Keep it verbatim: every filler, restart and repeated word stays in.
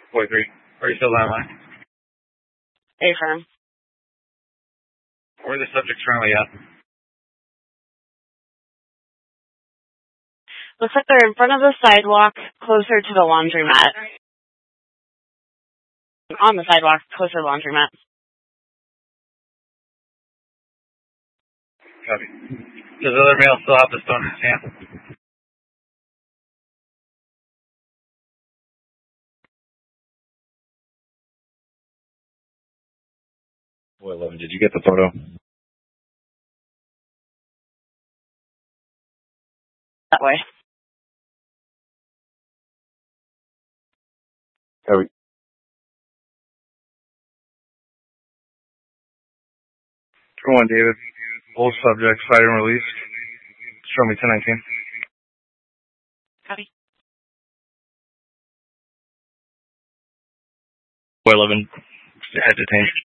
forty-three. Are you still online? Affirm. Where are the subjects currently at? Looks like they're in front of the sidewalk, closer to the laundromat. On the sidewalk, closer to the laundromat. Copy. Does the other male still have the stone in his hand? Boy, eleven, did you get the photo? That way. Copy. Go on, David. Both subjects, cited and released. Show me ten nineteen. Copy. Boy, eleven, head detained.